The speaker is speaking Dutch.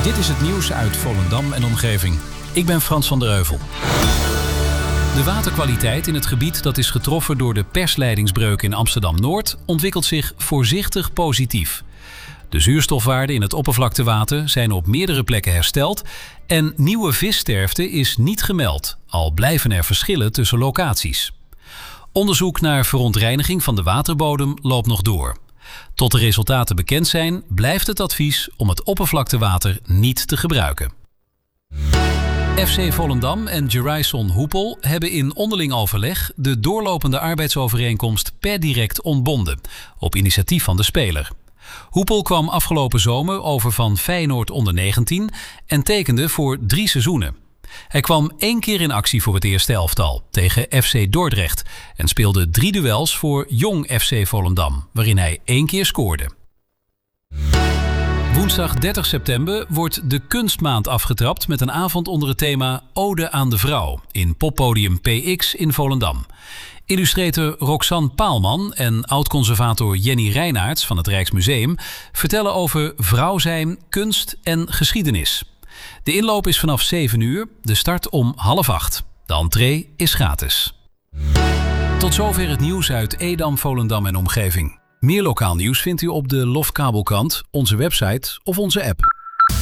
Dit is het nieuws uit Volendam en omgeving. Ik ben Frans van der Heuvel. De waterkwaliteit in het gebied dat is getroffen door de persleidingsbreuk in Amsterdam-Noord ontwikkelt zich voorzichtig positief. De zuurstofwaarden in het oppervlaktewater zijn op meerdere plekken hersteld en nieuwe vissterfte is niet gemeld, al blijven er verschillen tussen locaties. Onderzoek naar verontreiniging van de waterbodem loopt nog door. Tot de resultaten bekend zijn, blijft het advies om het oppervlaktewater niet te gebruiken. FC Volendam en Geraison Hoepel hebben in onderling overleg de doorlopende arbeidsovereenkomst per direct ontbonden, op initiatief van de speler. Hoepel kwam afgelopen zomer over van Feyenoord onder 19 en tekende voor 3 seizoenen. Hij kwam 1 keer in actie voor het eerste elftal tegen FC Dordrecht en speelde 3 duels voor Jong FC Volendam, waarin hij 1 keer scoorde. Woensdag 30 september wordt de Kunstmaand afgetrapt met een avond onder het thema Ode aan de Vrouw in poppodium PX in Volendam. Illustrator Roxanne Paalman en oud-conservator Jenny Reinaerts van het Rijksmuseum vertellen over vrouw zijn, kunst en geschiedenis. De inloop is vanaf 7 uur, de start om 7:30. De entree is gratis. Tot zover het nieuws uit Edam, Volendam en omgeving. Meer lokaal nieuws vindt u op de Lofkabelkrant, onze website of onze app.